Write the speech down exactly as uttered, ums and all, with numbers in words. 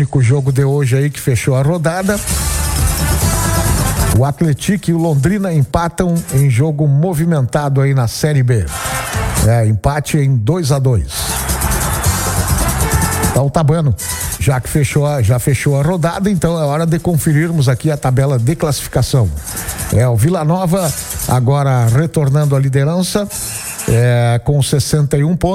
único jogo de hoje aí que fechou a rodada. O Atlético e o Londrina empatam em jogo movimentado aí na Série B. É, empate em dois a dois. Então tá bom. Já que fechou a, já fechou a rodada, então é hora de conferirmos aqui a tabela de classificação. É, o Vila Nova agora retornando à liderança, é, com sessenta e um pontos.